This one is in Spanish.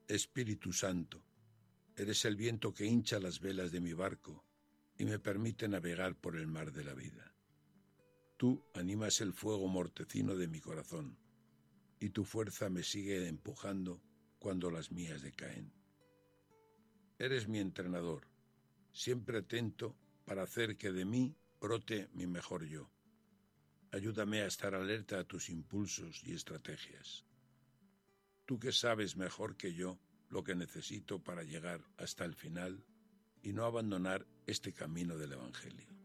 Espíritu Santo, eres el viento que hincha las velas de mi barco y me permite navegar por el mar de la vida. Tú animas el fuego mortecino de mi corazón, y tu fuerza me sigue empujando cuando las mías decaen. Eres mi entrenador, siempre atento para hacer que de mí brote mi mejor yo. Ayúdame a estar alerta a tus impulsos y estrategias. Tú que sabes mejor que yo lo que necesito para llegar hasta el final y no abandonar este camino del Evangelio.